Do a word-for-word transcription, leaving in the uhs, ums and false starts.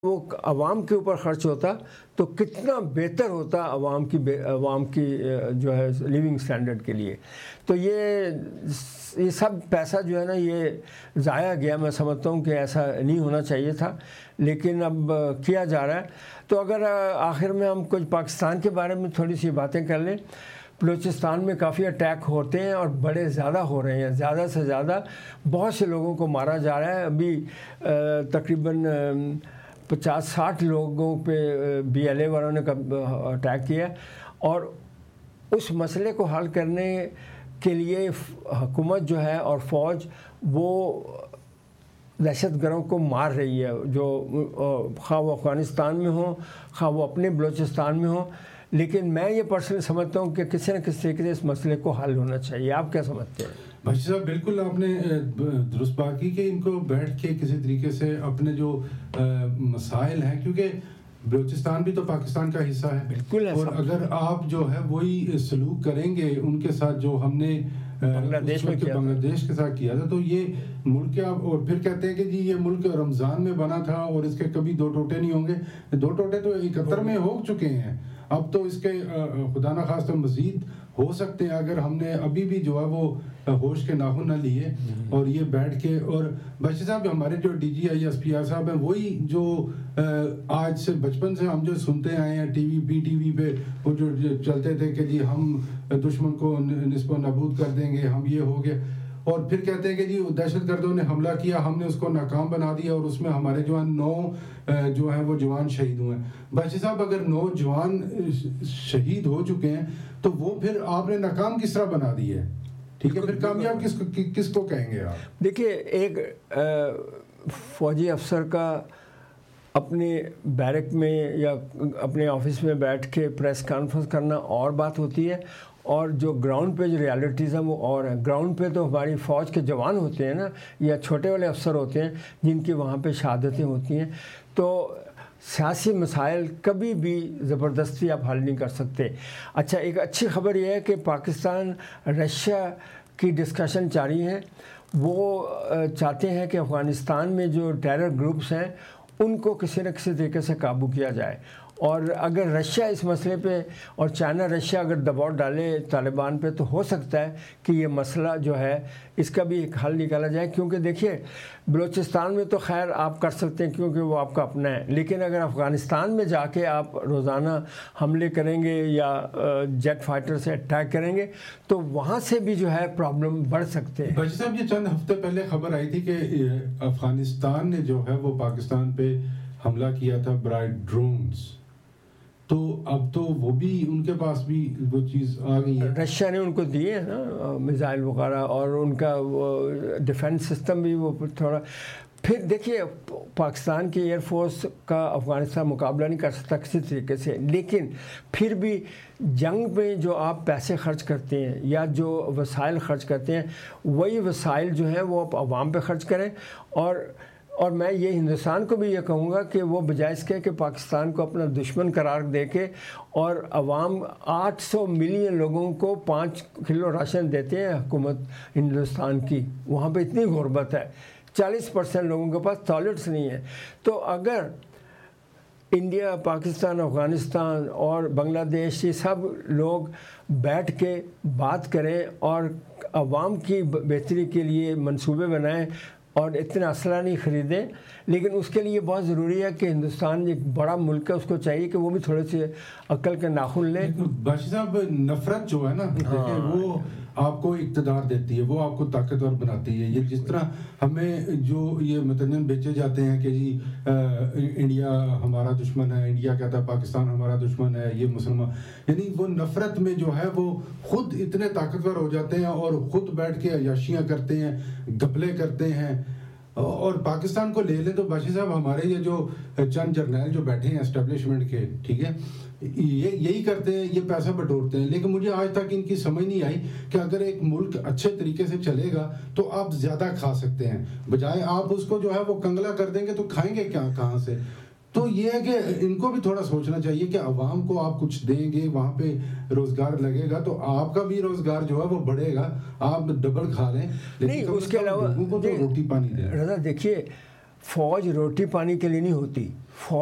وہ عوام کے اوپر خرچ ہوتا تو کتنا بہتر ہوتا عوام کی عوام کی جو ہے لیونگ سٹینڈرڈ کے لیے. تو یہ یہ سب پیسہ جو ہے نا یہ ضائع گیا. میں سمجھتا ہوں کہ ایسا نہیں ہونا چاہیے تھا لیکن اب کیا جا رہا ہے. تو اگر آخر میں ہم کچھ پاکستان کے بارے میں تھوڑی سی باتیں کر لیں. بلوچستان میں کافی اٹیک ہوتے ہیں اور بڑے زیادہ ہو رہے ہیں, زیادہ سے زیادہ بہت سے لوگوں کو مارا جا رہا ہے. ابھی تقریباً پچاس ساٹھ لوگوں پہ بی ایل اے والوں نے اٹیک کیا اور اس مسئلے کو حل کرنے کے لیے حکومت جو ہے اور فوج وہ دہشت گردوں کو مار رہی ہے, جو خواہ وہ افغانستان میں ہوں خواہ وہ اپنے بلوچستان میں ہوں. لیکن میں یہ پرسنلی سمجھتا ہوں کہ کسی نہ کسی طریقے سے اس مسئلے کو حل ہونا چاہیے. آپ کیا سمجھتے ہیں؟ بھائی صاحب بالکل آپ نے درست بات کی کہ ان کو بیٹھ کے کسی طریقے سے اپنے جو مسائل ہیں, کیونکہ بلوچستان بھی تو پاکستان کا حصہ ہے بالکل, اور اگر آپ جو ہے وہی سلوک کریں گے ان کے ساتھ جو ہم نے بنگلہ دیش میں کیا بنگلہ دیش کے ساتھ کیا تھا, تو یہ ملک کیا, اور پھر کہتے ہیں کہ جی یہ ملک رمضان میں بنا تھا اور اس کے کبھی دو ٹوٹے نہیں ہوں گے. دو ٹوٹے تو اکہتر میں ہو چکے ہیں, اب تو اس کے خدا نہ خواستہ مزید ہو سکتے ہیں اگر ہم نے ابھی بھی جو ہے وہ ہوش کے ناخن نہ لیے اور یہ بیٹھ کے. اور بشیر صاحب ہمارے جو D G I S P R صاحب ہیں وہی جو آج سے بچپن سے ہم جو سنتے آئے ہیں T V P T V پہ وہ جو چلتے تھے کہ جی ہم دشمن کو نصب و نابود کر دیں گے, ہم یہ ہو گئے, اور پھر کہتے ہیں کہ جی دہشت گردوں نے حملہ کیا, ہم نے اس کو ناکام بنا دیا اور اس میں ہمارے جو ہیں نو جو ہیں وہ جوان شہید ہوئے ہیں. بشیر صاحب اگر نو جوان شہید ہو چکے ہیں تو وہ پھر آپ نے ناکام کس طرح بنا دی ہے؟ ٹھیک ہے, پھر کامیاب کس کو کس کو کہیں گے آپ؟ دیکھیے, ایک فوجی افسر کا اپنے بیرک میں یا اپنے آفس میں بیٹھ کے پریس کانفرنس کرنا اور بات ہوتی ہے, اور جو گراؤنڈ پہ جو ریالٹیز ہیں وہ اور ہیں. گراؤنڈ پہ تو ہماری فوج کے جوان ہوتے ہیں نا, یا چھوٹے والے افسر ہوتے ہیں جن کی وہاں پہ شہادتیں ہوتی ہیں. تو سیاسی مسائل کبھی بھی زبردستی آپ حل نہیں کر سکتے. اچھا, ایک اچھی خبر یہ ہے کہ پاکستان رشیا کی ڈسکشن جاری ہے. وہ چاہتے ہیں کہ افغانستان میں جو ٹیرر گروپس ہیں ان کو کسی نہ کسی طریقے سے قابو کیا جائے, اور اگر رشیا اس مسئلے پہ اور چائنا رشیا اگر دباؤ ڈالے طالبان پہ تو ہو سکتا ہے کہ یہ مسئلہ جو ہے اس کا بھی ایک حل نکالا جائے. کیونکہ دیکھیے بلوچستان میں تو خیر آپ کر سکتے ہیں کیونکہ وہ آپ کا اپنا ہے, لیکن اگر افغانستان میں جا کے آپ روزانہ حملے کریں گے یا جیٹ فائٹر سے اٹیک کریں گے تو وہاں سے بھی جو ہے پرابلم بڑھ سکتے ہیں. بھائی صاحب یہ چند ہفتے پہلے خبر آئی تھی کہ افغانستان نے جو ہے وہ پاکستان پہ حملہ کیا تھا برائے ڈرونز, تو اب تو وہ بھی ان کے پاس بھی وہ چیز آ گئی ہے. رشیا نے ان کو دیے ہیں نا میزائل وغیرہ, اور ان کا وہ ڈیفنس سسٹم بھی وہ تھوڑا. پھر دیکھیے پاکستان کی ایئر فورس کا افغانستان مقابلہ نہیں کر سکتا کسی طریقے سے, لیکن پھر بھی جنگ میں جو آپ پیسے خرچ کرتے ہیں یا جو وسائل خرچ کرتے ہیں وہی وسائل جو ہیں وہ آپ عوام پہ خرچ کریں. اور اور میں یہ ہندوستان کو بھی یہ کہوں گا کہ وہ بجائے اس کے کہ پاکستان کو اپنا دشمن قرار دے کے اور عوام آٹھ سو ملین لوگوں کو پانچ کلو راشن دیتے ہیں حکومت ہندوستان کی, وہاں پہ اتنی غربت ہے, چالیس پرسینٹ لوگوں کے پاس ٹوائلٹس نہیں ہیں. تو اگر انڈیا, پاکستان, افغانستان اور بنگلہ دیش یہ سب لوگ بیٹھ کے بات کریں اور عوام کی بہتری کے لیے منصوبے بنائیں اور اتنا اسلحہ نہیں خریدیں, لیکن اس کے لیے بہت ضروری ہے کہ ہندوستان ایک بڑا ملک ہے, اس کو چاہیے کہ وہ بھی تھوڑے سے عقل کے ناخن لیں. باشی صاحب نفرت جو ہے نا دیکھیں وہ آپ کو اقتدار دیتی ہے, وہ آپ کو طاقتور بناتی ہے. یہ جس طرح ہمیں جو یہ متنم بیچے جاتے ہیں کہ جی انڈیا ہمارا دشمن ہے, انڈیا کہتا ہے پاکستان ہمارا دشمن ہے, یہ مسلمان, یعنی وہ نفرت میں جو ہے وہ خود اتنے طاقتور ہو جاتے ہیں اور خود بیٹھ کے عیاشیاں کرتے ہیں, گھپلے کرتے ہیں. اور پاکستان کو لے لیں تو باشی صاحب ہمارے یہ جو چند جرنیل جو بیٹھے ہیں اسٹیبلشمنٹ کے, ٹھیک ہے, یہ یہی کرتے ہیں, یہ پیسہ بٹورتے ہیں. لیکن مجھے آج تک ان کی سمجھ نہیں آئی کہ اگر ایک ملک اچھے طریقے سے چلے گا تو آپ زیادہ کھا سکتے ہیں, بجائے آپ اس کو جو ہے وہ کنگلا کر دیں گے تو کھائیں گے کیا, کہاں سے. تو یہ ہے کہ ان کو بھی تھوڑا سوچنا چاہیے کہ عوام کو آپ کچھ دیں گے, وہاں پہ روزگار لگے گا تو آپ کا بھی روزگار جو ہے وہ بڑھے گا, آپ ڈبل کھا لیں. نہیں, اس کے علاوہ روٹی پانی دیں. رضا دیکھیے فوج روٹی پانی کے لیے نہیں ہوتی,